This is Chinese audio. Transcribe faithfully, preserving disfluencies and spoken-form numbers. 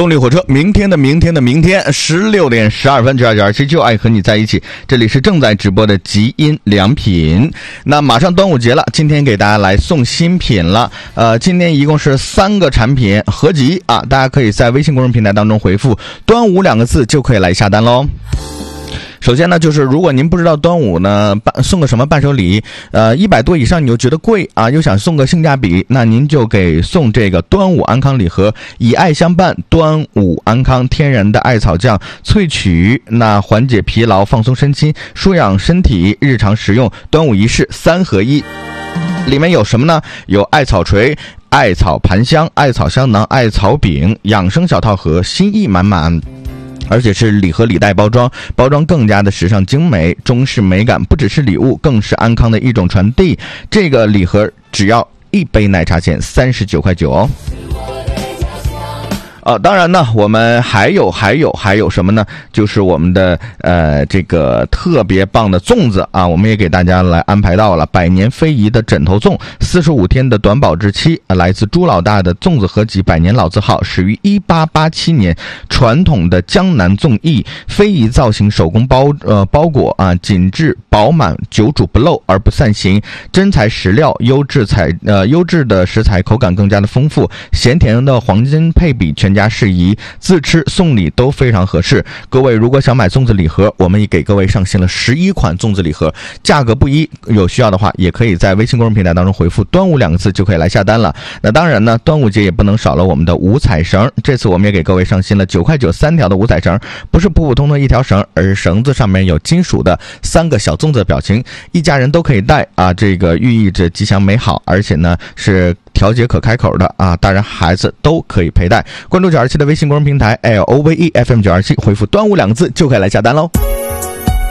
动力火车，明天的明天的明天，十六点十二分，九二九二七就爱和你在一起。这里是正在直播的极音良品。那马上端午节了，今天给大家来送新品了。呃，今天一共是三个产品合集啊，大家可以在微信公众平台当中回复“端午”两个字就可以来下单喽。首先呢，就是如果您不知道端午呢伴送个什么伴手礼，呃，一百多以上你又觉得贵啊，又想送个性价比，那您就给送这个端午安康礼盒，以爱相伴，端午安康，天然的艾草酱萃取，那缓解疲劳，放松身心，舒养身体，日常食用，端午仪式三合一。里面有什么呢？有艾草锤、艾草盘香、艾草香囊、艾草饼、养生小套盒，心意满满。而且是礼盒礼袋包装，包装更加的时尚精美，中式美感，不只是礼物，更是安康的一种传递。这个礼盒只要一杯奶茶钱，三十九块九哦。呃，当然呢，我们还有还有还有什么呢？就是我们的呃这个特别棒的粽子啊，我们也给大家来安排到了百年非遗的枕头粽，四十五天的短保质期，呃、来自朱老大的粽子合集百年老字号，始于一八八七年，传统的江南粽艺，非遗造型手工包呃包裹啊，紧致饱满，久煮不漏而不散形，真材实料，优质材呃优质的食材，口感更加的丰富，咸甜的黄金配比，全家适宜，自吃送礼都非常合适。各位如果想买粽子礼盒，我们也给各位上新了十一款粽子礼盒，价格不一，有需要的话也可以在微信公众平台当中回复端午两个字就可以来下单了。那当然呢，端午节也不能少了我们的五彩绳，这次我们也给各位上新了九块九三条的五彩绳，不是普普通通一条绳，而是绳子上面有金属的三个小粽子的表情，一家人都可以戴啊，这个寓意着吉祥美好，而且呢是调节可开口的啊，大人孩子都可以佩戴。关注九二七的微信公众平台 L O V E F M 九二七，回复端午两个字就可以来下单喽。